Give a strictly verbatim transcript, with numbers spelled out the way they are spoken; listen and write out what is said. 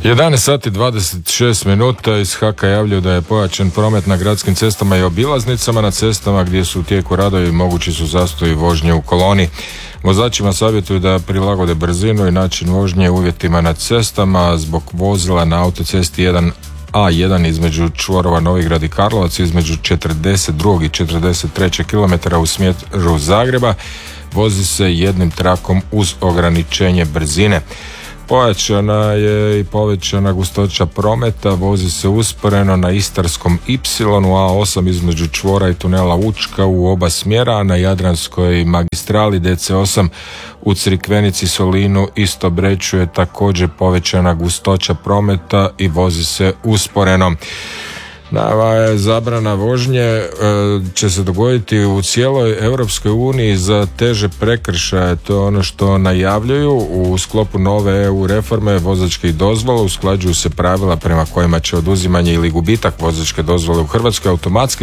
jedanaest sati dvadeset šest minuta. Iz Haka javljaju da je pojačan promet na gradskim cestama i obilaznicama. Na cestama gdje su u tijeku radovi mogući su zastoji vožnje u koloni. Vozačima savjetuju da prilagode brzinu i način vožnje uvjetima na cestama zbog vozila na autocesti jedan A jedan između čvorova Novigrad i Karlovac između četrdeset drugog i četrdeset trećeg kilometra u smjeru Zagreba vozi se jednim trakom uz ograničenje brzine. Pojačana je i povećana gustoća prometa, vozi se usporeno na Istarskom Y A osam između čvora i tunela Učka u oba smjera, a na Jadranskoj magistrali D C osam u Crikvenici, Solinu i Stobreću je također povećana gustoća prometa i vozi se usporeno. Nova zabrana vožnje e, će se dogoditi u cijeloj Europskoj uniji za teže prekršaje. To je ono što najavljuju. U sklopu nove E U reforme vozačkih dozvola usklađuju se pravila prema kojima će oduzimanje ili gubitak vozačke dozvole u Hrvatskoj automatski